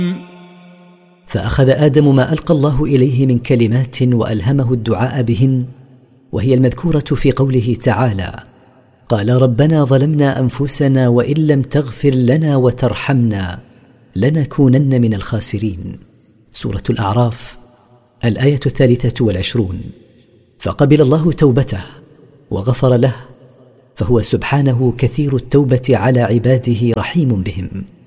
فأخذ آدم ما ألقى الله إليه من كلمات وألهمه الدعاء بهن، وهي المذكورة في قوله تعالى: قال ربنا ظلمنا أنفسنا وإن لم تغفر لنا وترحمنا لنكونن من الخاسرين. سورة الأعراف الآية 23. فقبل الله توبته وغفر له، فهو سبحانه كثير التوبة على عباده رحيم بهم.